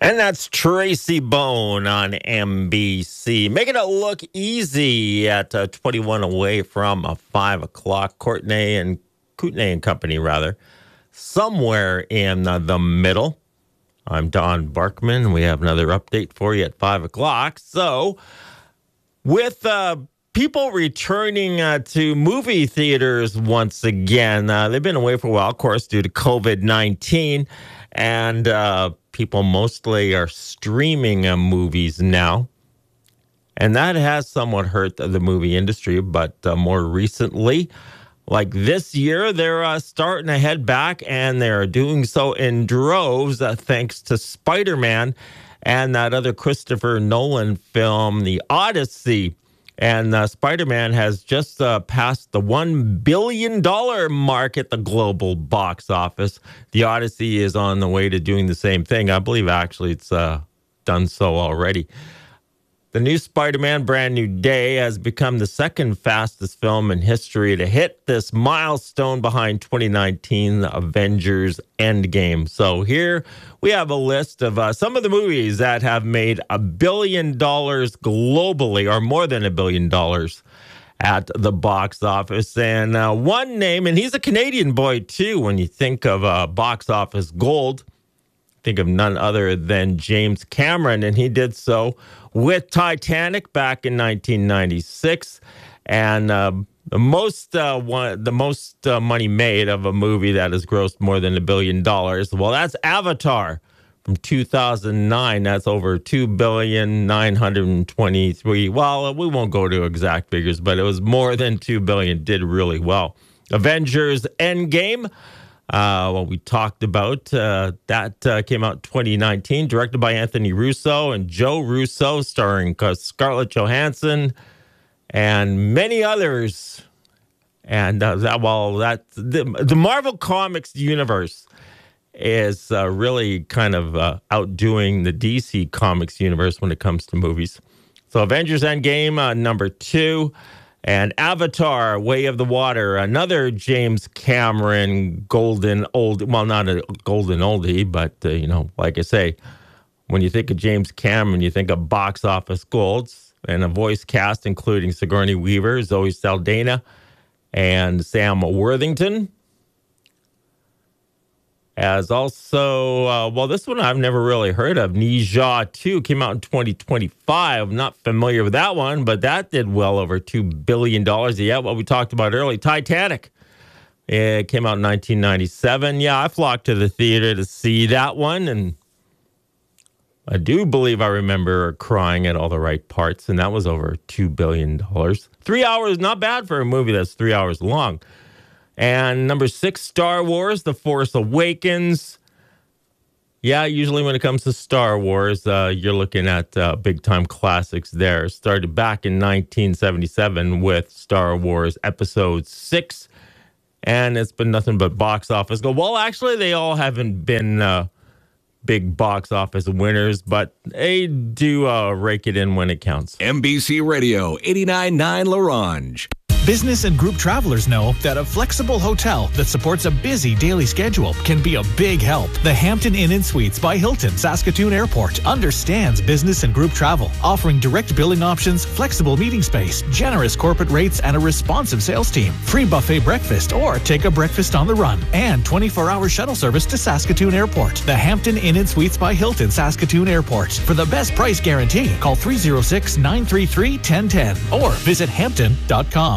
And that's Tracy Bone on NBC. Making it look easy at 21 away from 5 o'clock. Kootenay and Company, rather. Somewhere in the middle. I'm Don Barkman. We have another update for you at 5 o'clock. So, with people returning to movie theaters once again, they've been away for a while, of course, due to COVID-19. And people mostly are streaming movies now. And that has somewhat hurt the movie industry. But more recently, like this year, they're starting to head back. And they're doing so in droves thanks to Spider-Man and that other Christopher Nolan film, The Odyssey. And Spider-Man has just passed the $1 billion mark at the global box office. The Odyssey is on the way to doing the same thing. I believe, actually, it's done so already. The new Spider-Man Brand New Day has become the second fastest film in history to hit this milestone behind 2019 Avengers Endgame. So here we have a list of some of the movies that have made $1 billion globally, or more than $1 billion at the box office. And one name, and he's a Canadian boy too, when you think of box office gold, think of none other than James Cameron, and he did so with Titanic back in 1996, and the most money made of a movie that has grossed more than $1 billion. Well, that's Avatar from 2009. That's over $2,923,000,000. Well, we won't go to exact figures, but it was more than $2 billion. Did really well. Avengers Endgame. We talked about that came out 2019, directed by Anthony Russo and Joe Russo, starring Scarlett Johansson and many others. And the Marvel Comics universe is really kind of outdoing the DC Comics universe when it comes to movies. So Avengers Endgame, number 2. And Avatar, Way of the Water, another James Cameron golden old, well, not a golden oldie, but, like I say, when you think of James Cameron, you think of box office golds and a voice cast including Sigourney Weaver, Zoe Saldana, and Sam Worthington. As also, this one I've never really heard of. Ne Zha 2 came out in 2025. I'm not familiar with that one, but that did well over $2 billion. Yeah, what we talked about earlier. Titanic. It came out in 1997. Yeah, I flocked to the theater to see that one, and I do believe I remember crying at all the right parts, and that was over $2 billion. 3 hours, not bad for a movie that's 3 hours long. And number 6, Star Wars, The Force Awakens. Yeah, usually when it comes to Star Wars, you're looking at big-time classics there. Started back in 1977 with Star Wars Episode 6. And it's been nothing but box office go. Well, actually, they all haven't been big box office winners, but they do rake it in when it counts. NBC Radio, 89.9 LaRange. Business and group travelers know that a flexible hotel that supports a busy daily schedule can be a big help. The Hampton Inn & Suites by Hilton, Saskatoon Airport understands business and group travel, offering direct billing options, flexible meeting space, generous corporate rates, and a responsive sales team. Free buffet breakfast or take a breakfast on the run, and 24-hour shuttle service to Saskatoon Airport. The Hampton Inn & Suites by Hilton, Saskatoon Airport. For the best price guarantee, call 306-933-1010 or visit hampton.com.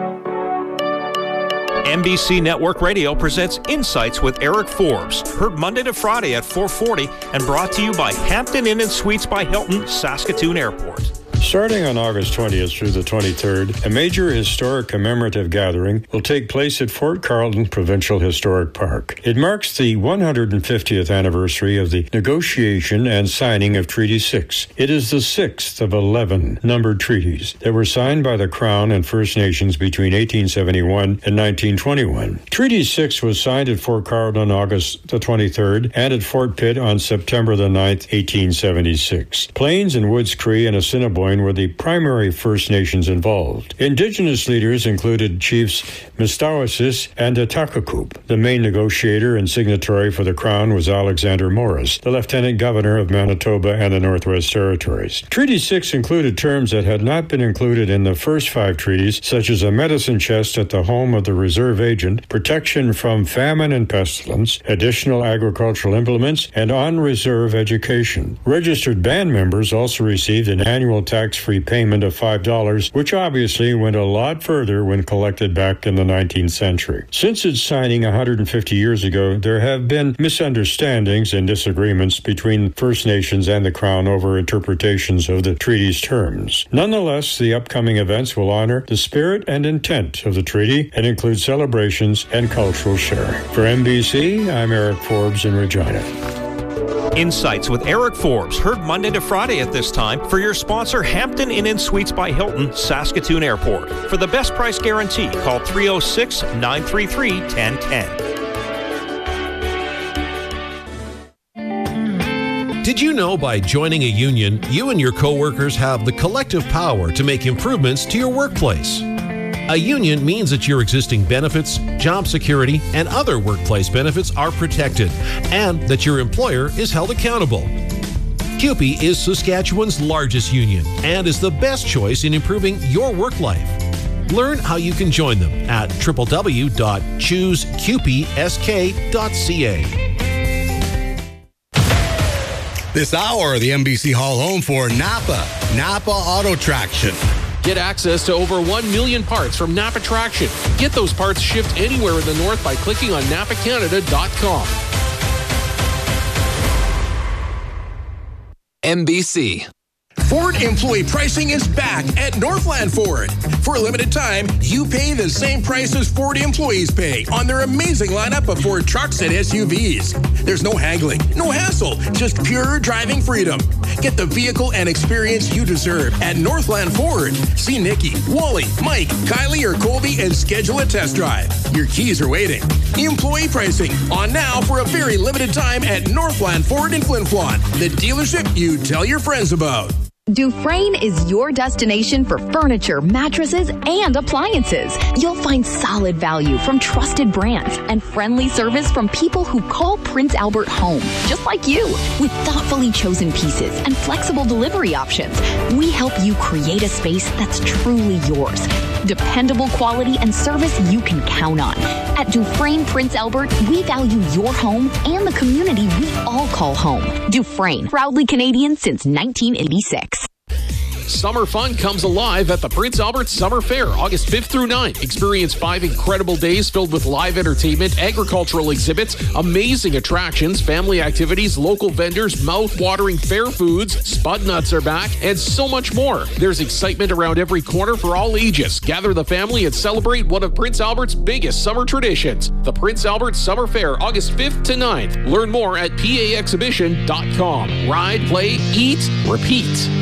NBC Network Radio presents Insights with Eric Forbes, heard Monday to Friday at 4:40 and brought to you by Hampton Inn & Suites by Hilton, Saskatoon Airport. Starting on August 20th through the 23rd, a major historic commemorative gathering will take place at Fort Carlton Provincial Historic Park. It marks the 150th anniversary of the negotiation and signing of Treaty 6. It is the 6th of 11 numbered treaties that were signed by the Crown and First Nations between 1871 and 1921. Treaty 6 was signed at Fort Carlton on August the 23rd and at Fort Pitt on September the 9th, 1876. Plains and Woods Cree and Assiniboine Burgoyne were the primary First Nations involved. Indigenous leaders included Chiefs Mistawasis and Atakakup. The main negotiator and signatory for the Crown was Alexander Morris, the Lieutenant Governor of Manitoba and the Northwest Territories. Treaty 6 included terms that had not been included in the first 5 treaties, such as a medicine chest at the home of the reserve agent, protection from famine and pestilence, additional agricultural implements, and on-reserve education. Registered band members also received an annual tax-free payment of $5, which obviously went a lot further when collected back in the 19th century. Since its signing 150 years ago, there have been misunderstandings and disagreements between First Nations and the Crown over interpretations of the treaty's terms. Nonetheless, the upcoming events will honor the spirit and intent of the treaty and include celebrations and cultural sharing. For MBC, I'm Eric Forbes in Regina. Insights with Eric Forbes, heard Monday to Friday at this time for your sponsor, Hampton Inn & Suites by Hilton, Saskatoon Airport. For the best price guarantee, call 306-933-1010. Did you know by joining a union, you and your coworkers have the collective power to make improvements to your workplace? A union means that your existing benefits, job security, and other workplace benefits are protected, and that your employer is held accountable. CUPE is Saskatchewan's largest union and is the best choice in improving your work life. Learn how you can join them at www.choosecupesc.ca. This hour, the MBC Hall home for Napa Auto Traction. Get access to over 1 million parts from Napa Traction. Get those parts shipped anywhere in the north by clicking on napacanada.com. MBC. Ford employee pricing is back at Northland Ford. For a limited time, you pay the same price as Ford employees pay on their amazing lineup of Ford trucks and SUVs. There's no haggling, no hassle, just pure driving freedom. Get the vehicle and experience you deserve at Northland Ford. See Nikki, Wally, Mike, Kylie, or Colby and schedule a test drive. Your keys are waiting. Employee pricing on now for a very limited time at Northland Ford in Flin Flon, the dealership you tell your friends about. Dufresne is your destination for furniture, mattresses, and appliances. You'll find solid value from trusted brands and friendly service from people who call Prince Albert home, just like you. With thoughtfully chosen pieces and flexible delivery options, we help you create a space that's truly yours. Dependable quality and service you can count on. At Dufresne Prince Albert, we value your home and the community we all call home. Dufresne, proudly Canadian since 1986. Summer fun comes alive at the Prince Albert Summer Fair, August 5th through 9th. Experience 5 incredible days filled with live entertainment, agricultural exhibits, amazing attractions, family activities, local vendors, mouth-watering fair foods, Spud Nuts are back, and so much more. There's excitement around every corner for all ages. Gather the family and celebrate one of Prince Albert's biggest summer traditions. The Prince Albert Summer Fair, August 5th to 9th. Learn more at paexhibition.com. Ride, play, eat, repeat.